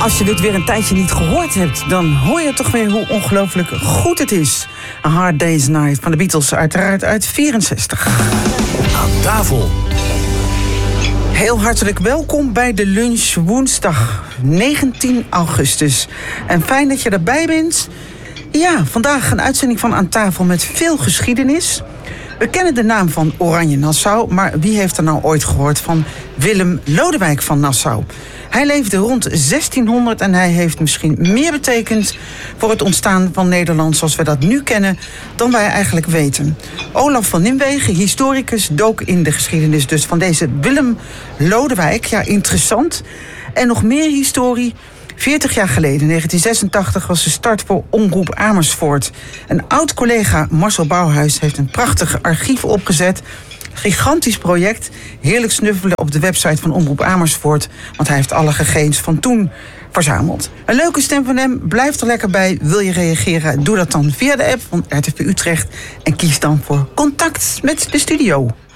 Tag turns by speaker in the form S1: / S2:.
S1: Als je dit weer een tijdje niet gehoord hebt, dan hoor je toch weer hoe ongelooflijk goed het is. A Hard Day's Night van de Beatles, uiteraard uit 64.
S2: Aan tafel.
S1: Heel hartelijk welkom bij de lunch woensdag 19 augustus. En fijn dat je erbij bent. Ja, vandaag een uitzending van Aan tafel met veel geschiedenis. We kennen de naam van Oranje Nassau, maar wie heeft er nou ooit gehoord van Willem Lodewijk van Nassau? Hij leefde rond 1600 en hij heeft misschien meer betekend voor het ontstaan van Nederland zoals we dat nu kennen dan wij eigenlijk weten. Olaf van Nimwegen, historicus, dook in de geschiedenis dus van deze Willem Lodewijk. Ja, interessant. En nog meer historie. 40 jaar geleden, 1986, was de start voor Omroep Amersfoort. Een oud-collega, Marcel Bouwhuis, heeft een prachtig archief opgezet. Gigantisch project. Heerlijk snuffelen op de website van Omroep Amersfoort, want hij heeft alle gegevens van toen verzameld. Een leuke stem van hem, blijf er lekker bij. Wil je reageren? Doe dat dan via de app van RTV Utrecht en kies dan voor contact met de studio.